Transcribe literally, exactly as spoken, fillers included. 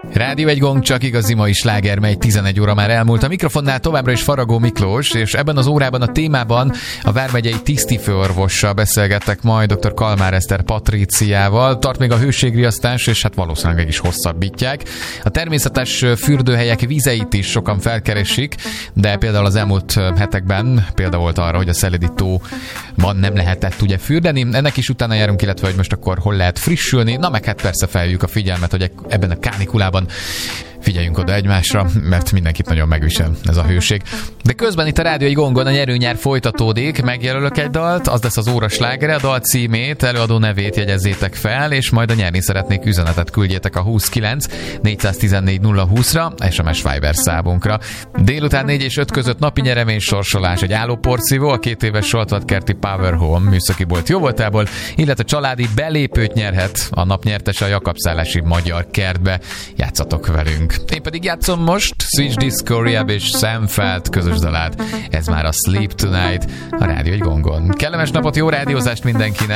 Rádió egy gong, csak igazi mai sláger, megy tizenegy óra már elmúlt. A mikrofonnál továbbra is Faragó Miklós, és ebben az órában a témában a vármegyei tisztifőorvossal beszélgettek majd dr. Kalmár Eszter Patríciával. Tart még a hőségriasztás, és hát valószínűleg meg is hosszabbítják. A természetes fürdőhelyek vizeit is sokan felkeresik, de például az elmúlt hetekben példa volt arra, hogy a Szeledi tóban nem lehetett ugye fürdeni. Ennek is utána járunk, illetve hogy most akkor hol lehet frissülni. Na meg hát persze feljük a figyelmet, hogy ebben a kánikulában figyeljünk oda egymásra, mert mindenkit nagyon megvisel ez a hőség. De közben itt a Rádió egy gongon a nyerőnyár folytatódik, megjelölök egy dalt, az lesz az óra slágere, a dal címét, előadó nevét jegyezzétek fel, és majd a nyerni szeretnék üzenetet küldjétek a huszonkilenc négyszáztizennégy nulla húszra, es em es Viber számunkra. Délután négy és öt között napi nyeremény sorsolás, egy állóporszívó, a két éves Soltvatkerti Power Home műszaki bolt jóvoltából, illetve családi belépőt nyerhet a nap nyertese a Jakabszállási Magyar Kertbe. Játszatok velünk! Én pedig játszom most Switch Disco Rehab és Sam Feld közös dalát. Ez már a Sleep Tonight a Rádió egy gongon. Kellemes napot, jó rádiózást mindenkinek!